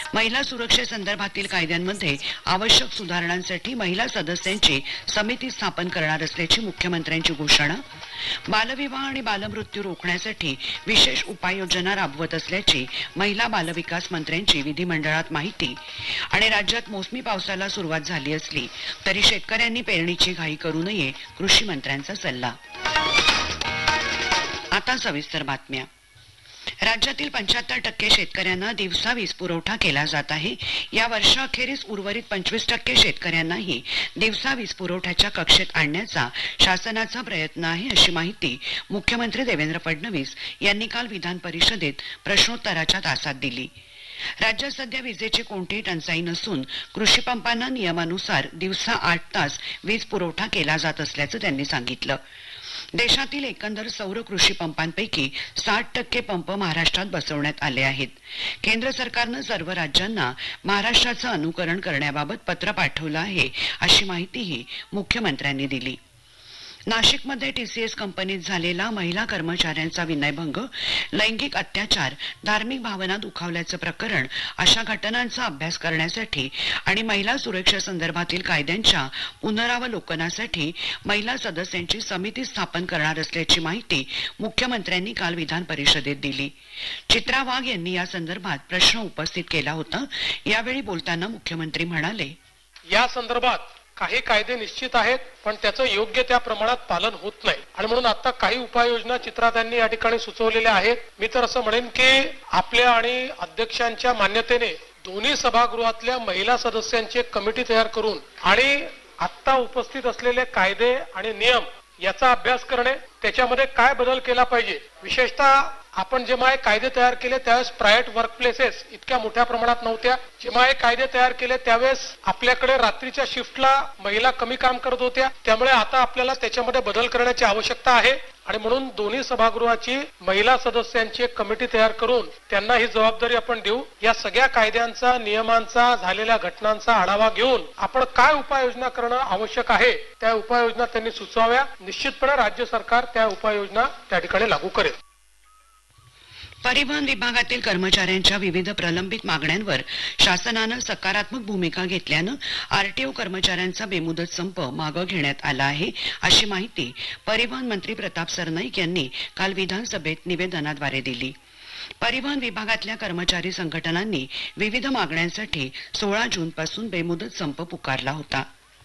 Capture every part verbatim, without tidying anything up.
महिला सुरक्षेसंदर्भातील कायद्यांमध्ये आवश्यक सुधारणांसाठी महिला सदस्यांची समिती स्थापन करणार असल्याची मुख्यमंत्र्यांची घोषणा. बालविवाह आणि बालमृत्यू रोखण्यासाठी विशेष उपाययोजना राबवत असल्याची महिला बालविकास मंत्र्यांची विधिमंडळात माहिती. आणि राज्यात मोसमी पावसाला सुरुवात झाली असली तरी शेतकऱ्यांनी पेरणीची घाई करू नये, कृषी मंत्र्यांचा सल्ला. आता सविस्तर बातम्या. राज्यातील पंच्याहत्तर टक्के शेतकऱ्यांना दिवसा वीज पुरवठा केला जात आहे. या वर्षाअखेरीस उर्वरित पंचवीस टक्के शेतकऱ्यांनाही दिवसा वीज पुरवठ्याच्या कक्षेत आणण्याचा शासनाचा प्रयत्न आहे, अशी माहिती मुख्यमंत्री देवेंद्र फडणवीस यांनी काल विधान परिषदेत प्रश्नोत्तराच्या तासात दिली. राज्यात सध्या विजेची कोणतीही टंचाई नसून कृषी पंपांना नियमानुसार दिवसा आठ तास वीज पुरवठा केला जात असल्याचं त्यांनी सांगितलं. देशातील एकंदर सौर कृषी पंपांपैकी साठ टक्के पंप महाराष्ट्रात बसवण्यात आले आहेत. केंद्र सरकारनं सर्व राज्यांना महाराष्ट्राचं अनुकरण करण्याबाबत पत्र पाठवलं आहे, अशी माहितीही मुख्यमंत्र्यांनी दिली. नाशिकमध्ये टीसीएस कंपनीत झालेला महिला कर्मचाऱ्यांचा विनयभंग, लैंगिक अत्याचार, धार्मिक भावना दुखावल्याचं प्रकरण अशा घटनांचा अभ्यास करण्यासाठी आणि महिला सुरक्षेसंदर्भातील कायद्यांच्या पुनरावलोकनासाठी महिला सदस्यांची समिती स्थापन करणार असल्याची माहिती मुख्यमंत्र्यांनी काल विधान परिषदेत दिली. चित्रा वाघ यांनी या संदर्भात प्रश्न उपस्थित केला होता. यावेळी बोलताना मुख्यमंत्री म्हणाले, या संदर्भात काही कायदे निश्चित आहेत, पण त्याचं योग्य त्या प्रमाणात पालन होत नाही आणि म्हणून आता काही उपाययोजना चित्रातांनी या ठिकाणी सुचवलेल्या आहेत. मी तर असं म्हणेन की आपल्या आणि अध्यक्षांच्या मान्यतेने दोन्ही सभागृहातल्या महिला सदस्यांची एक कमिटी तयार करून आणि आता उपस्थित असलेले कायदे आणि नियम याचा अभ्यास करणे, त्याच्यामध्ये काय बदल केला पाहिजे. विशेषतः आपण जेव्हा हे कायदे तयार केले त्यावेळेस प्रायव्हेट वर्क प्लेसेस इतक्या मोठ्या प्रमाणात नव्हत्या. जेव्हा हे कायदे तयार केले त्यावेळेस आपल्याकडे रात्रीच्या शिफ्टला महिला कमी काम करत होत्या. त्यामुळे आता आपल्याला त्याच्यामध्ये बदल करण्याची आवश्यकता आहे आणि म्हणून दोन्ही सभागृहाची महिला सदस्यांची एक कमिटी तयार करून त्यांना ही जबाबदारी आपण देऊ. या सगळ्या कायद्यांचा, नियमांचा, झालेल्या घटनांचा आढावा घेऊन आपण काय उपाययोजना करणं आवश्यक आहे त्या उपाययोजना त्यांनी सुचवाव्या. निश्चितपणे राज्य सरकार त्या उपाययोजना त्या ठिकाणी लागू करेल. परिवहन विभागातील कर्मचाऱ्यांच्या विविध प्रलंबित मागण्यांवर शासनानं सकारात्मक भूमिका घेतल्यानं आरटीओ कर्मचाऱ्यांचा बेमुदत संप मागे घेण्यात आला आहे, अशी माहिती परिवहन मंत्री प्रताप सरनाईक यांनी काल विधानसभेत निवेदनाद्वारे दिली. परिवहन विभागातल्या कर्मचारी संघटनांनी विविध मागण्यांसाठी सोळा जून पासून बेमुदत संप पुकारला होता.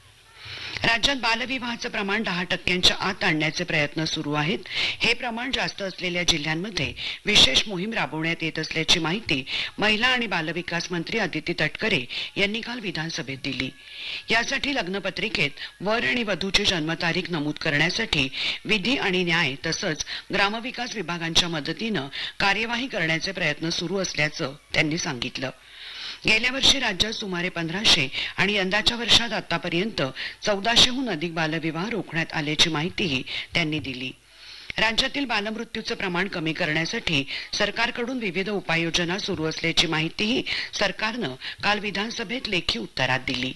राज्यात बालविवाहाचं प्रमाण दहा टक्क्यांच्या आत आणण्याचे प्रयत्न सुरू आहेत. हे प्रमाण जास्त असलेल्या जिल्ह्यांमध्ये विशेष मोहीम राबवण्यात येत असल्याची माहिती महिला आणि बालविकास मंत्री अदिती तटकरे यांनी काल विधानसभेत दिली. यासाठी लग्नपत्रिकेत वर आणि वधूची जन्मतारीख नमूद करण्यासाठी विधी आणि न्याय तसंच ग्रामविकास विभागांच्या मदतीनं कार्यवाही करण्याचे प्रयत्न सुरू असल्याचं त्यांनी सांगितलं. गेल्या वर्षी राज्यात सुमारे पंधराशे आणि यंदाच्या वर्षात आतापर्यंत चौदाशेहून अधिक बालविवाह रोखण्यात आल्याची माहितीही त्यांनी दिली. राज्यातील बालमृत्यूचं प्रमाण कमी करण्यासाठी सरकारकडून विविध उपाययोजना सुरू असल्याची माहितीही सरकारनं काल विधानसभेत लेखी उत्तरात दिली.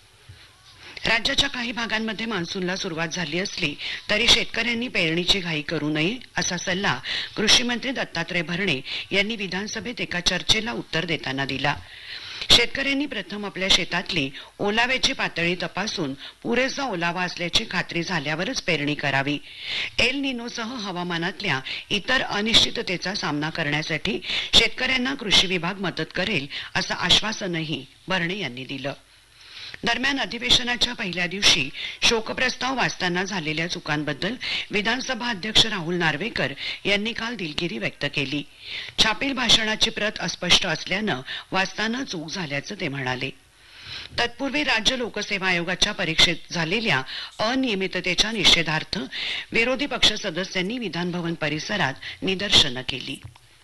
राज्याच्या काही भागांमध्ये मान्सूनला सुरुवात झाली असली तरी शेतकऱ्यांनी पेरणीची घाई करू नये, असा सल्ला कृषी मंत्री दत्तात्रय भरणे यांनी विधानसभेत एका चर्चेला उत्तर देताना दिला. शेतकऱ्यांनी प्रथम आपल्या शेतातली ओलाव्याची पातळी तपासून पुरेसा ओलावा असल्याची खात्री झाल्यावरच पेरणी करावी. एल निनोसह हवामानातल्या इतर अनिश्चिततेचा सामना करण्यासाठी शेतकऱ्यांना कृषी विभाग मदत करेल, असं आश्वासनही भरणे यांनी दिलं. दरम्यान अधिवेशनाच्या पहिल्या दिवशी शोकप्रस्ताव वाचताना झालेल्या चुकांबद्दल विधानसभा अध्यक्ष राहुल नार्वेकर यांनी काल दिलगिरी व्यक्त केली. छापील भाषणाची प्रत अस्पष्ट असल्यानं वाचताना चूक झाल्याचं ते म्हणाले. तत्पूर्वी राज्य लोकसेवा आयोगाच्या परीक्षेत झालेल्या अनियमिततेच्या निषेधार्थ विरोधी पक्ष सदस्यांनी विधानभवन परिसरात निदर्शनं केली.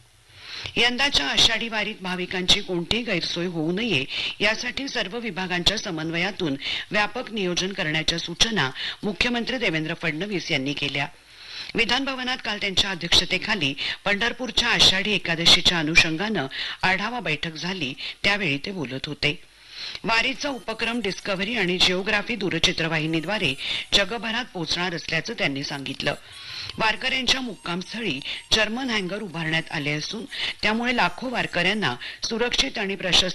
यंदाच्या आषाढी वारीत भाविकांची कोणतीही गैरसोय होऊ नये यासाठी सर्व विभागांच्या समन्वयातून व्यापक नियोजन करण्याच्या सूचना मुख्यमंत्री देवेंद्र फडणवीस यांनी केल्या. विधान भवनात काल त्यांच्या अध्यक्षतेखाली पंढरपूरच्या आषाढी एकादशीच्या अनुषंगानं आढावा बैठक झाली, त्यावेळी ते बोलत होते. वारीचा उपक्रम डिस्कव्हरी आणि जिओग्राफी दूरचित्रवाहिनीद्वारे जगभरात पोहोचणार असल्याचं त्यांनी सांगितलं. वारकऱ्यांच्या मुक्कामस्थळी जर्मन हँगर उभारण्यात आले असून त्यामुळे लाखो वारकऱ्यांना सुरक्षित आणि प्रशस्त